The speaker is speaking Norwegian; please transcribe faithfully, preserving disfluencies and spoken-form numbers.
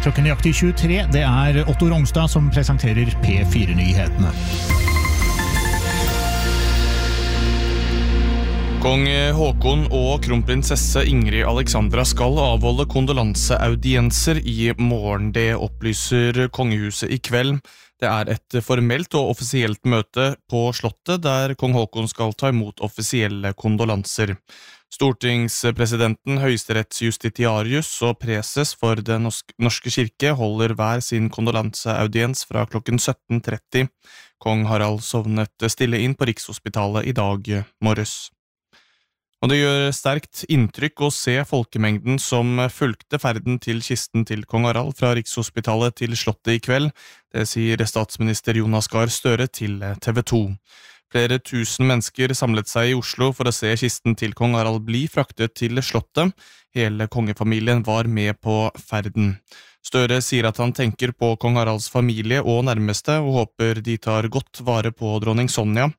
klokken nøyaktig tjuetre. Det er Otto Rongstad som presenterer P fire-nyhetene. Kong Håkon og kronprinsesse Ingrid Alexandra skal avholde kondolanseaudienser i morgen. Det opplyser kongehuset i kveld. Det er et formelt og offisielt møte på slottet, der kong Håkon skal ta imot offisielle kondolanser. Stortingspresidenten, høyesterettsjustitiarius og preses for Den norske kirke holder hver sin kondolanseaudiens fra klokken sytten tretti. Kong Harald sovnet stille inn på Rikshospitalet i dag morges. Og det gjør sterkt inntrykk å se folkemengden som fulgte ferden til kisten til kong Harald fra Rikshospitalet til slottet i kveld. Det sier statsminister Jonas Gahr Støre til T V to. Flere tusen mennesker samlet seg i Oslo for å se kisten til kong Harald bli fraktet til slottet. Hele kongefamilien var med på ferden. Støre sier at han tenker på kong Haralds familie og nærmeste, og håper de tar godt vare på dronning Sonja.